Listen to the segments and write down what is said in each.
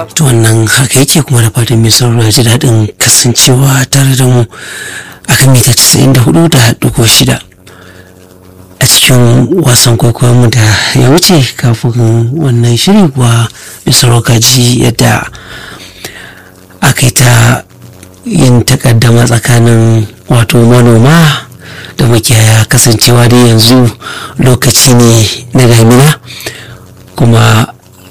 To wannan haka yake, kuma da fatan mai sauraro ya ji daɗin kasancewa tare da mu akan mita 94.6 a cikin wasan kwaikwayon mu da ya wuce. Kafin wannan shiri kuwa mai sauraro ka ji yadda aka yi ta yin takaddama tsakanin wato manoma da makiyaya, kasancewa da yanzu lokaci ne na damina, kuma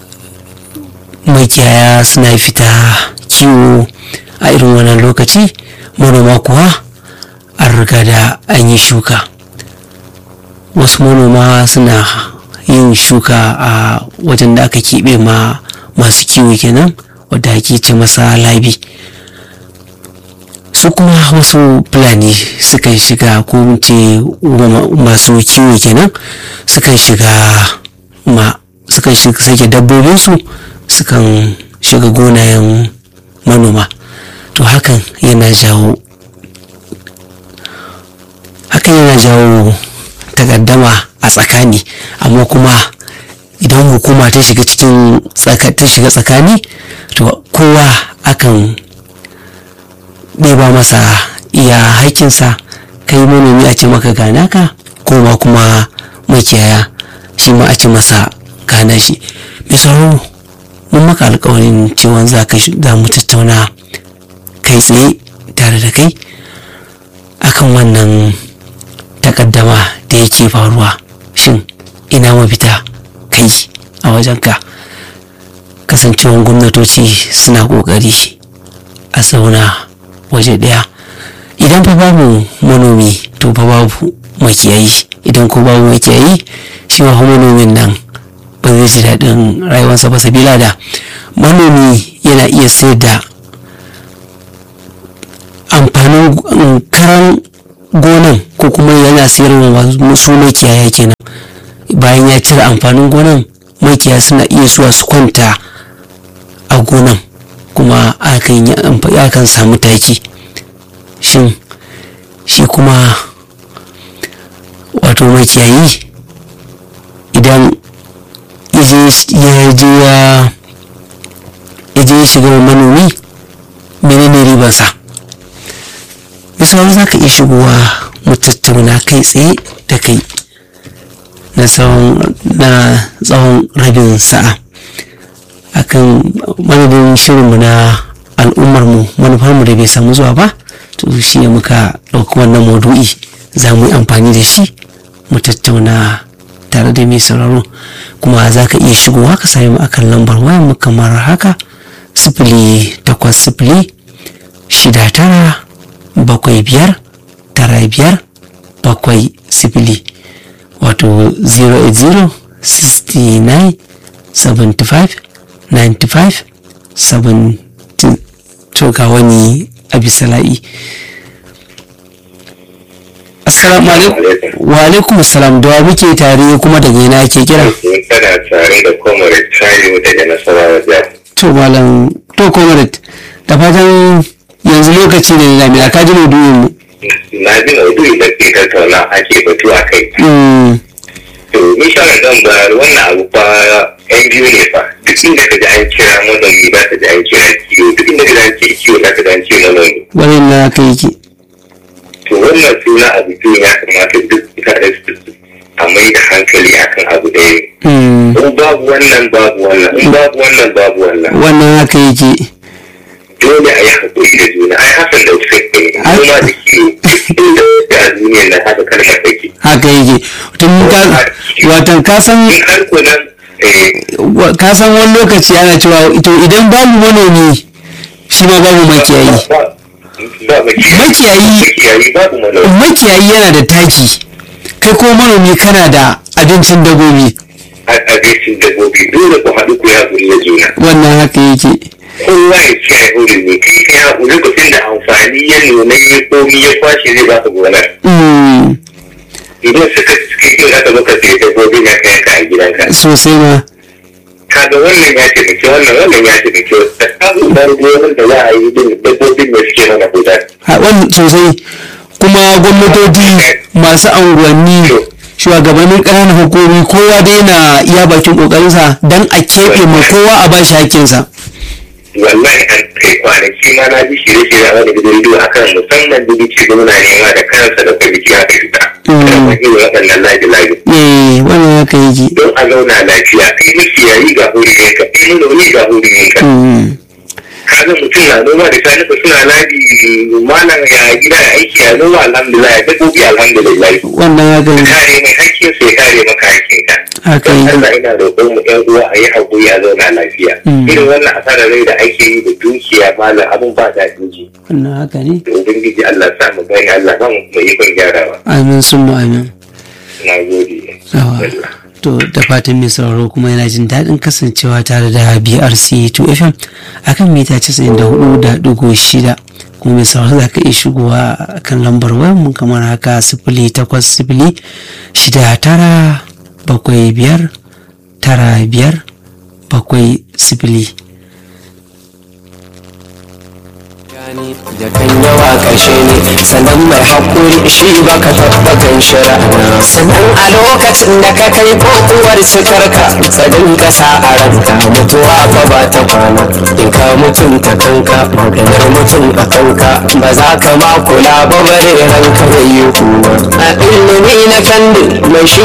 makiyaya suna fita kiwo a irin wannan lokaci, manoma kuwa an riga da an yi shuka. Wasu manoma suna yin shuka a wajen da aka keɓe ma masu kiwo kenan, wadda ake ce masa labi. Su kuma wasu fulani sukan shiga, ko ce masu kiwo kenan sukan sake dabbobinsu, sukan shiga gonayen manoma. To hakan yana jawo takaddama a tsakani, amma kuma idan hukuma ta shiga tsakani, to kowa akan ɗeba masa iya haƙƙinsa. Kai manomi a ce maka gana ka, kuma makiyaya shi ma a ce masa gana shi. Misalo, mun maka alƙawarin cewa za mu tattauna kai tsaye tare da kai akan wannan takaddama da yake faruwa. Shin ina mafita kai a wajenka, kasancewan gwamnatoci suna ƙoƙari a zauna waje ɗaya? Idan fa babu manomi, to fa babu makiyayi. Idan ko babu makiyayi, shi ma manomin nan ba zai ji daɗin rayuwarsa ba, sabila da manomi yana iya sayar da amfanin karan gonan, ko kuma yana sayarwa su makiyaya kenan. Bayan ya cire amfanin gonan, makiyaya suna iya zuwa su kwanta a gonan, kuma akan samu taki. Shin shi kuma wato makiyayi, idan ya je ya shiga manomi, menene ribarsa? Misali, za ka iya shigowa mu tattauna kai tsaye da kai na tsawon rabin sa'a akan madadin shirinmu na al'ummarmu, manufarmu da bai samu zuwa ba. To shi ne muka ɗauki wannan maudu'i, za mu yi amfani da shi mu tattauna tare da mai sauraro. Kuma za ka iya shigowa ka sami mu akan lambar wayar mu kamar haka: 080-75-95-70, wato 080-69-75-95-70. to ga wani abisala'i. Assalamu alaikum. Wa alaikum assalam. Da wa muke tare, kuma daga ina ake kira? Kana tare da Comrade Tayo daga Nasarawa Jihar. To malam, to Comrade, da fatan yanzu lokaci ne na damina, ka ji maudu'in mu? Na ji maudu'in da ke tattauna ake batu a kai. To ni shawara zan bayar, wannan abu fa yan biyu ne fa. Duk inda ka ji an kira manomi za ka ji an kira kiwo, duk inda ka ji an ce kiwo za ka ji an ce manomi. Wannan na haka yake. To wannan suna abu biyu ya kamata duk mutane su a mai da hankali akan abu ɗaya. In babu wannan babu wannan, in babu wannan babu wannan. Wannan haka yake. Dole a yi haƙuri da juna. Ai hakan da wasu kai, kuma da kiwo, inda a duniyar nan haka kalmar take. Haka yake. Watan ka san wani lokaci ana cewa to idan babu manomi, shi ma babu makiyayi. Makiyayi yana da taki, kai ko manomi kana da abincin dabbobi. Dole ku haɗu ku ya guri da juna. Wannan haka yake. Kowa ya ce ya huri ne, kai ka ya huri lokacin da amfani ya nuna ya komi ya kwashe zai ba ka gonar. Idan suka cikin aka zo ka sai dabbobin ya kai ka a gidanka. Sosai ma. Kaga wannan ya ce da kyau, wannan ya ce da kyau. Da sabon bargonin da za a yi dabbobin da suke mana guda. Wannan sosai. Kuma gwamnatoci, masu anguwanni, shugabannin ƙananan hukumi, kowa da yana iya bakin ƙoƙarinsa don a keɓe ma kowa a bashi haƙƙinsa. wallahi an kai kwanaki ma na ji shirye-shirye a wani gidan rediyo akan musamman da ce gwamna nema da kansa da kwamiti haka fita. Kuma irin waɗannan laji-laji. Wannan haka yake. Don a zauna lafiya, kai makiyayi ga huruminka, kai manomi ga huruminka. Kaga mutum na noma da shanuka suna laji malam ya gida ya aiki ya noma alhamdulillah ya dabbobi alhamdulillah. Wannan haka yake. Kare mai hakkin sai kare maka hakkinka. Haka yake. Allah ina roƙon mu ɗan uwa a yi haƙuri a zauna lafiya. Irin wannan asarar rai da ake yi da dukiya malam abun ba daɗin ji. Wannan haka ne. Da Ubangiji Allah sa mu gani Allah ba mu mai ikon gyarawa. Amin summa amin. Na gode. To da fatan mai sauraro kuma yana jin daɗin kasancewa tare da BRC 2FM akan mita 94.6 kuma mai sauraro za ka iya shigowa kan lambar wayanmu kamar haka 0800-75-95-70. da kan yawa ƙarshe ne sannan mai haƙuri shi baka tabbakan shari'a sannan a lokacin da ka kai kokuwar cikarka tsadin ƙasa a ranka mutuwa fa ba ta kwana in ka mutunta kanka maganar mutum a kanka ba za ka ma kula ba bare ranka bai yi kuma a ilimi na kandi mai shi